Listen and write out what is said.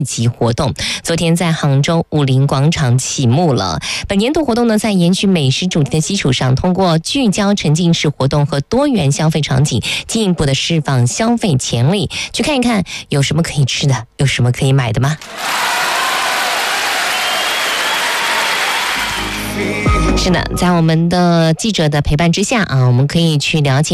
及活动。昨天在杭州武林广场启幕了。本年度活动呢，在延续美食主题的基础上，通过聚焦沉浸式活动和多元消费场景，进一步的释放消费潜力。去看一看有什么可以吃的，有什么可以买的吗？是的，在我们的记者的陪伴之下啊，我们可以去了解